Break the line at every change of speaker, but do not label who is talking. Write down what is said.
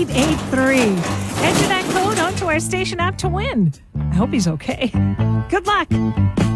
883. Enter that code onto our station app to win. I hope he's okay. Good luck.